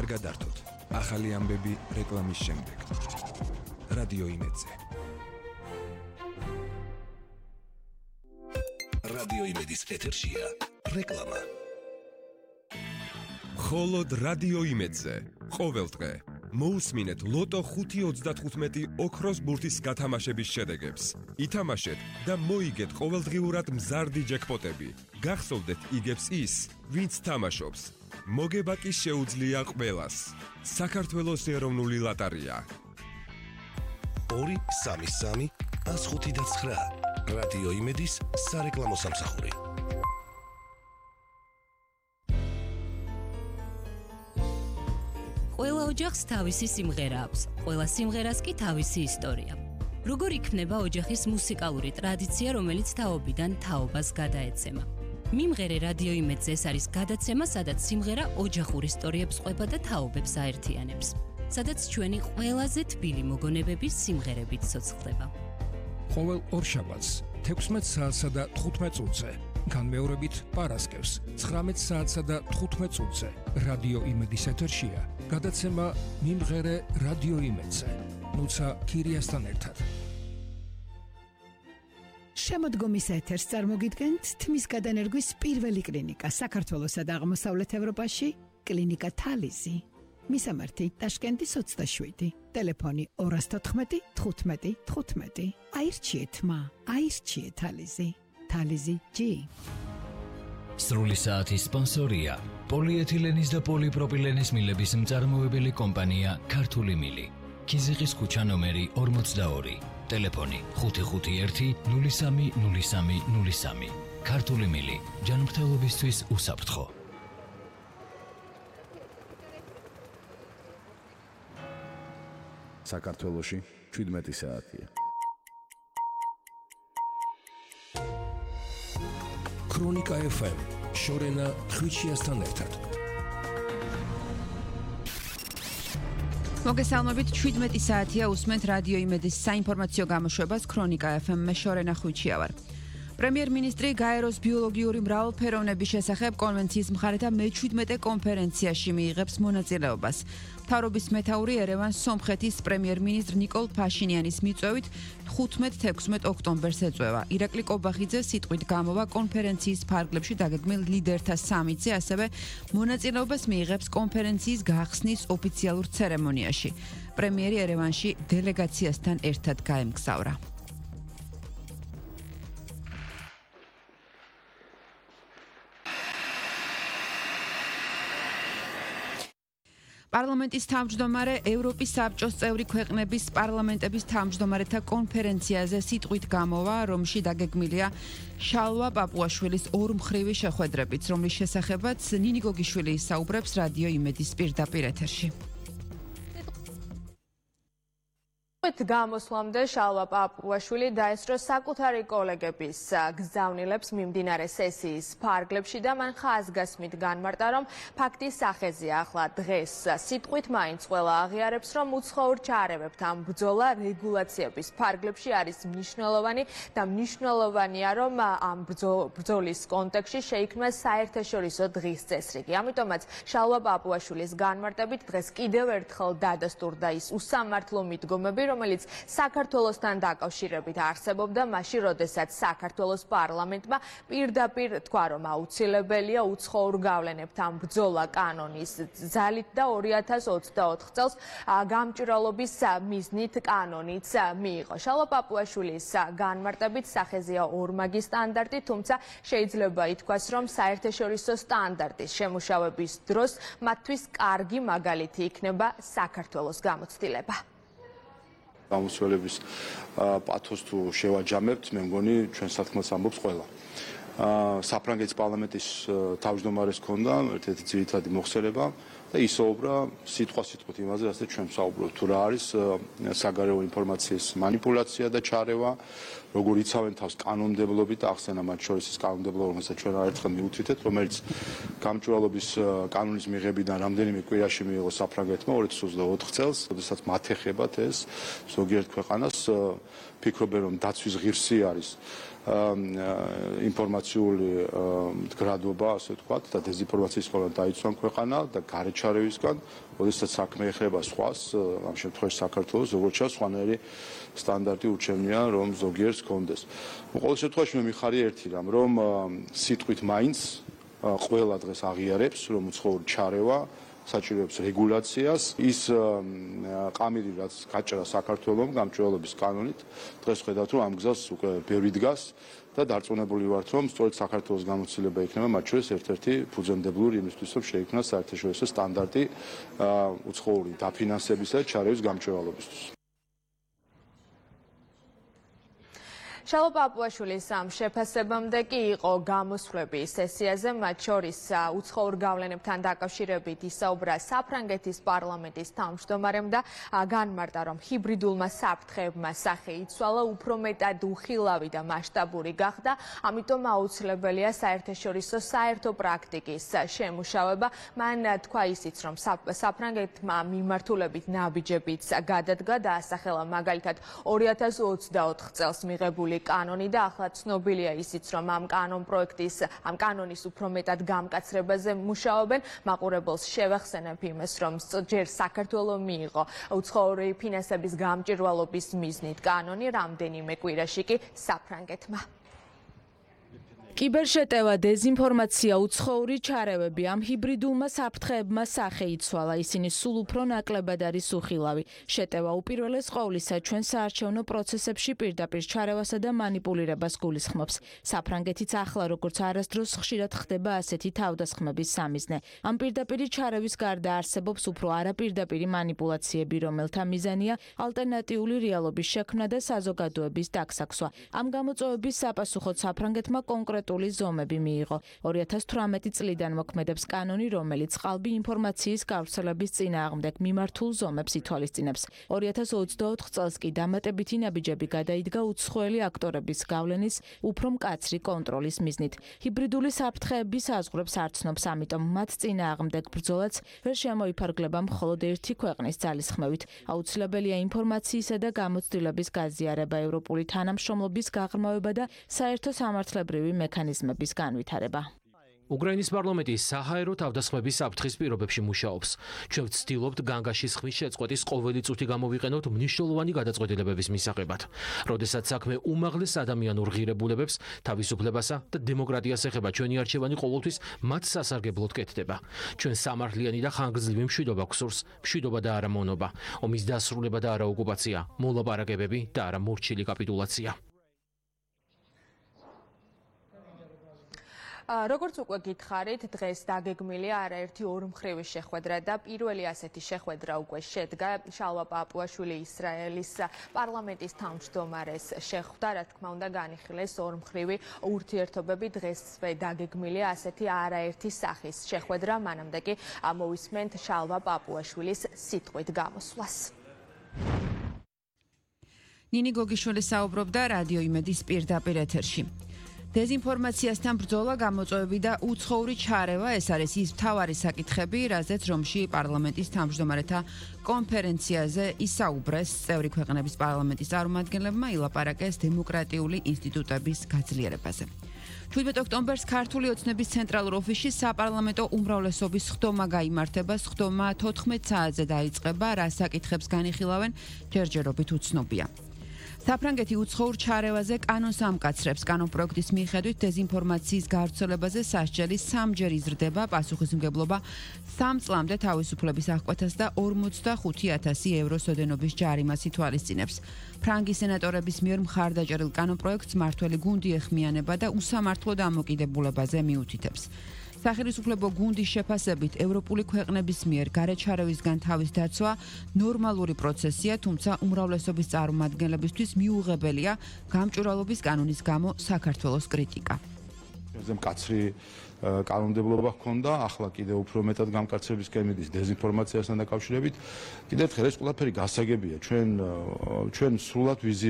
არ გადართოთ. ახალი ამბები რეკლამის შემდეგ. რადიო იმედზე. რადიო იმედის ეთერშია რეკლამა. მხოლოდ რადიო იმედზე. ყოველდღე მოусმინეთ ლოტო 5.35 ოქროს ბურთის გათამაშების შედეგებს. ითამაშეთ და მოიგეთ ყოველდღიურად მზარდი ჯეკპოტები. გახსოვდეთ იგებს ის, ვინც თამაშობს. მოგება კი შეუძლია ყველას. საქართველოს ეროვნული ლოტარია. 2-3-3-105-9 რადიო იმედის სარეკლამო სამსახური. ყველა ოჯახს თავისი სიმღერა აქვს, ყველა სიმღერას კი თავისი ისტორია. როგორ იქნება ოჯახის მუსიკალური ტრადიცია, რომელიც თაობიდან თაობას გადაეცემა? მიმღერე რადიო იმედზე ეს არის გადაცემა, სადაც სიმღერა ოჯახურ ისტორიებს ყვება და თაობებს აერთიანებს. სადაც ჩვენი ყველაზე თბილი მოგონებების სიმღერებით ცოცხლდება. ყოველ ორშაბათს 16 საათსა და 15 წუთზე, განმეორებით პარასკევს 19 საათსა და 15 წუთზე რადიო იმედის ეთერშია გადაცემა მიმღერე რადიო იმედზე. ნუცა ქირიასთან ერთად. შემოდგომის ეთერს წარმოგიდგენთ თმის გადანერგვის პირველი კლინიკა საქართველოსა და აღმოსავლეთ ევროპაში, კლინიკა თალიზი. მისამართი ტაშკენტის 27, ტელეფონი 214 15 15. აირჩიეთ მა, აირჩიეთ თალიზი. თალიზი G. სრული საათის სპონსორია პოლიეთილენის და პოლიპროპილენის მილების მწარმოებელი კომპანია ქართული მილი. ქიზიყის ქუჩა ნომერი 42, ტელეფონი 551 03 03 03. ქართული მილი, ჯანმრთელობისთვის უსაფრთხო. საქართველოში 17 საათია. ქრონიკა FM შორენა ხვიჩიასთან ერთად. მოგესალმებით, 17 საათია, უსმენთ რადიო იმედის საინფორმაციო გამოშვებას ქრონიკა FM-მე შორენა ხვიჩია ვარ. პრემიერ-მინისტრი გაეროს ბიოლოგიური მრავალფეროვნების შესახებ კონვენციის მხარეთა მე-17 კონფერენციაში მიიღებს მონაწილეობას. მთავრობის მეთაური ერევანს სომხეთის პრემიერ-მინისტრ ნიკოლ ფაშინიანის მიწვევით 15-16 ოქტომბერს ეწევა. ირაკლი კობახიძე სიტყვით გამოვა კონფერენციის ფარგლებში დაგეგმილ ლიდერთა სამიტზე, ასევე მონაწილეობას მიიღებს კონფერენციის გახსნის ოფიციალურ ცერემონიაში. პრემიერი ერევანში დელეგაციასთან ერთად გაემგზავრა. პარლამენტის თავმჯდომარე ევროპის საბჭოს წევრი ქვეყნების პარლამენტების თავმჯდომარეთა კონფერენციაზე სიტყვით გამოვა, რომში დაგეგმილია შალვა პაპუაშვილის ორმხრივი შეხვედრებით, რომლის შესახებაც ნინი გოგიშვილი ისაუბრებს რადიო იმედის პირდაპირ ეთერში. გამოსვლამდე შალვა პაპუაშვილი დაესწრო საკუთარი კოლეგების გზავნილებს მიმდინარე სესიის ფარგლებში და მან ხაზგასმით განმარტა, რომ ფაქტის სახეზია ახლა დღეს სიტყვით მაინც ყველა აღიარებს, რომ უცხოურ ჩარევებთან ბრძოლა რეგულაციების ფარგლებში არის მნიშვნელოვანი და მნიშვნელოვანია, რომ ამ ბრძოლის კონტექსტში შეიქმნას საერთაშორისო დღის წესრიგი. ამიტომაც შალვა პაპუაშვილის განმარტებით დღეს კიდევ ერთხელ დადასტურდა ის უსამართლო მიდგომები, რომელიც საქართველოსთან დაკავშირებით არსებობდა მაშინ, როდესაც საქართველოს პარლამენტმა პირდაპირ თქვა, რომ აუცილებელია უცხოურ გავლენებთან ბრძოლა კანონის ძალით და 2024 წელს გამჭვირვალობის მიზნით კანონიც მიიღო. შალვა პაპუაშვილის განმარტებით სახეზია ორმაგი სტანდარტი, თუმცა შეიძლება ითქვას, რომ საერთაშორისო სტანდარტის შემუშავების დროს მათთვის კარგი მაგალითი იქნება საქართველოს გამოცდილება. გამოსვლების პათოს თუ შევაჯამებთ, მე მგონი ჩვენ სათქმელს ამბობს ყველა. საფრანგეთის პარლამენტის თავმჯდომარეს ჰქონდა ერთ-ერთი ძირითადი მოხსენება და ისაუბრა სიტყვით იმაზე, რასაც ჩვენ ვსაუბრობთ, თუ რა არის საგარეო ინფორმაციის манипуляცია და ჩარევა, როგორ იცავენ თავს კანონმდებლობით და ახსენა მათ შორის ის კანონმდებლობა, რომელსაც ჩვენ არაერთხელ მიუთითეთ, რომელიც გამჭვირვალობის კანონის მიღებიდან რამდენიმე კვირაში მიიღო საფრანგეთმა 2024 წელს, როდესაც მათ ეხებათ ეს ზოგიერთ ქვეყანას ფიქრობენ რომ დაცვის ღირსი არის ინფორმაციული მდგრადობა, ასე ვთქვათ, და დეზინფორმაციის ყველა დაიცვან ქვეყანა და გარეჩარევისგან, როდესაც საქმე ეხება სხვას, ამ შემთხვევაში საქართველოს, როგორც ჩანს, სხვანაირი სტანდარტი ურჩევნია, რომ ზოგიერთს ჰქონდეს. ყოველ შემთხვევაში მე მიხარია ერთი რამ, რომ სიტყვით მაინც ყველა დღეს აღიარებს, რომ უცხოური ჩარევა საჭიროებს რეგულაციას. ის ყამირი, რაც გაჭრა საქართველოს გამჭვირვალობის კანონით, დღეს ხედავთ, რომ ამ გზას უკვე ბევრი დგას და დარწმუნებული ვართ, რომ სწორედ საქართველოს გამოცდილება იქნება მათ შორის ერთ-ერთი ფუძემდებლური იმისთვის, რომ შეიქმნას საერთაშორისო სტანდარტი უცხოური დაფინანსებისა და ჩარევის გამჭვირვალობისთვის. შალვა პაპუაშვილის ამ შეფასებამდე კი იყო გამოსვლები სესიაზე, მათ შორის უცხოურ გავლენებთან დაკავშირებით ისაუბრა საფრანგეთის პარლამენტის თავმჯდომარემ და განმარტა, რომ ჰიბრიდულმა საფრთხეებმა სახე იცვალა, უფრო მეტად უხილავი და მასშტაბური გახდა, ამიტომ აუცილებელია საერთაშორისო საერთო პრაქტიკის შემუშავება. მან თქვა ისიც, რომ საფრანგეთმა მიმართულებით ნაბიჯებიც გადადგა და ასახელა მაგალითად 2024 წელს მიღებული კანონი და ახლა ცნობილია ისიც, რომ ამ კანონის უფრო მეტად გამკაცრებაზე მუშაობენ. მაყურებელს შევახსენებ იმას, რომ ჯერ საქართველოს მიიღო უცხოური ფინანსების გამჭვირვალობის მიზნით კანონი, რამდენიმე კვირაში კი საფრანგეთმა. კიბერშეტევა, დეზინფორმაცია, უცხოური ჩარევები, ამ ჰიბრიდულმა საფრთხეებმა სახე იცვალა, ისინი სულ უფრო ნაკლებად არის უხილავი. შეტევა უპირველეს ყოვლისა ჩვენ საარჩევნო პროცესებში პირდაპირ ჩარევასა და მანიპულირებას გულისხმობს. საფრანგეთიც ახლა როგორც არასდროს ხშირად ხდება ასეთი თავდასხმების სამიზნე. ამ პირდაპირი ჩარევის გარდა არსებობს უფრო არაპირდაპირი მანიპულაციები, რომელთა მიზანია ალტერნატიული რეალობის შექმნა და საზოგადოების დაგსაქსვა. ამ გამოწვევების საპასუხოდ საფრანგეთმა კონკრეტული ზომები მიიღო. 2018 წლიდან მოქმედებს კანონი, რომელიც ყალბი ინფორმაციის გავრცელების წინააღმდეგ მიმართულ ზომებს ითვალისწინებს. 2024 წელს კი დამატებითი ნაბიჯები გადაიდგა უცხოელი აქტორების გავლენის უფრო მკაცრი კონტროლის მიზნით. ჰიბრიდული საფრთხეები საზღვრებს არ ცნობს, ამიტომ მათ წინააღმდეგ ბრძოლაც ვერ შემოიფარგლება მხოლოდ ერთი ქვეყნის ძალისხმევით. აუცილებელია ინფორმაციისა და გამოცდილების გაზიარება, ევროპული თანამშრომლობის გაღრმავება და საერთო სამართლებრივი მექანიზმების განვითარება. უკრაინის პარლამენტი საჰაერო თავდასხმების საფრთხის პირობებში მუშაობს. ჩვენ ვცდილობთ განგაშის ხმის შეწყვეტის ყოველი წუთი გამოვიყენოთ მნიშვნელოვანი გადაწყვეტილებების მისაღებად. როდესაც საქმე უმაღლეს ადამიანურ ღირებულებებს, თავისუფლებასა და დემოკრატიას ეხება, ჩვენი არჩევანი ყოველთვის მათ სასარგებლოდ კეთდება. ჩვენ სამართლიანი და ხანგრძლივი მშვიდობა გვსურს, მშვიდობა და არა მონობა, ომის დასრულება და არა ოკუპაცია, მოლაპარაკებები და არა მორჩილი კაპიტულაცია. როგორც უკვე გითხარით, დღეს დაგეგმილია არაერთი ორმხრივი შეხვედრა და პირველი ასეთი შეხვედრა უკვე შედგა. შალვა პაპუაშვილი ისრაელის პარლამენტის თავმჯდომარეს შეხვდა, რა თქმა უნდა, განიხილეს ორმხრივი ურთიერთობები. დღესვე დაგეგმილია ასეთი არაერთი სახის შეხვედრა, მანამდე კი მოვისმენთ შალვა პაპუაშვილის სიტყვით გამოსვლას. ნინი გოგიშვილი საუბრობდა რადიო იმედის პირდაპირ ეთერში. დეზინფორმაციასთან ბრძოლა, გამოწვევები და უცხოური ჩარევა ეს არის ის მთავარი საკითხები, რაზეც რომში პარლამენტის თავმჯდომარეთა კონფერენციაზე ისაუბრეს წევრი ქვეყნების პარლამენტის წარმომადგენლებმა, ილაპარაკეს დემოკრატიული ინსტიტუტების გაძლიერებაზე. 17 ოქტომბერს ქართული ოცნების ცენტრალურ ოფისში საპარლამენტო უმრავლესობის ხდომა გაიმართება. ხდომა 14 საათზე დაიწყება, რა საკითხებს განიხილავენ, ჯერჯერობით უცნობია. საფრანგეთი უცხოურ ჩარევაზე კანონს ამკაცრებს. კანონპროექტის მიხედვით დეზინფორმაციის გავრცელებაზე სასჯელი 3-ჯერ იზრდება, პასუხისმგებლობა 3 წლამდე თავისუფლების აღკვეთას და 45,000 ევროს ოდენობის ჯარიმას ითვალისწინებს. ფრანგი სენატორების მიერ მხარდაჭერილ კანონპროექტს მმართველი გუნდი ეხმიანება და უსამართლო დამოკიდებულებაზე მიუთითებს. სახელმწიფო გუნდის შეფასებით ევროპული ქვეყნების მიერ გარეჩარევისგან თავის დაცვა ნორმალური პროცესია, თუმცა უმრავლესობის წარმომადგენლებისთვის მიუღებელია გამჭვირვალობის კანონის გამო საქართველოს კრიტიკა. ეს მკაცრი კანონმდებლობა ჰქონდა, ახლა კიდევ უფრო მეტად გამკაცრებისკენ მიდის დეზინფორმაციასთან დაკავშირებით. კიდევ ერთხელ ეს ყველაფერი გასაგებია. ჩვენ სრულად ვიზია